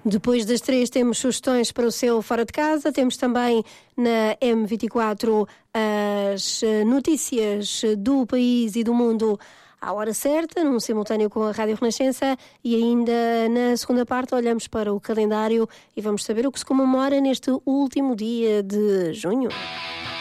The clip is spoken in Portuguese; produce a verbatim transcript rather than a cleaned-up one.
Depois das três temos sugestões para o seu Fora de Casa, temos também na M vinte e quatro as notícias do país e do mundo à hora certa, num simultâneo com a Rádio Renascença, e ainda na segunda parte olhamos para o calendário e vamos saber o que se comemora neste último dia de junho.